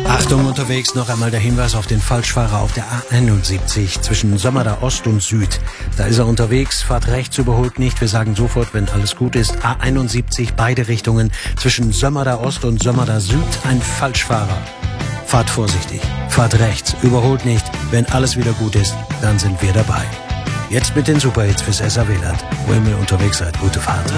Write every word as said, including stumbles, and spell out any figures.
Achtung, unterwegs noch einmal der Hinweis auf den Falschfahrer auf der A einundsiebzig zwischen Sömmerda Ost und Süd. Da ist er unterwegs, fahrt rechts, überholt nicht. Wir sagen sofort, wenn alles gut ist. A einundsiebzig, beide Richtungen zwischen Sömmerda Ost und Sömmerda Süd, ein Falschfahrer. Fahrt vorsichtig, fahrt rechts, überholt nicht. Wenn alles wieder gut ist, dann sind wir dabei. Jetzt mit den Superhits fürs S A W-Land. Wo immer ihr unterwegs seid, gute Fahrt.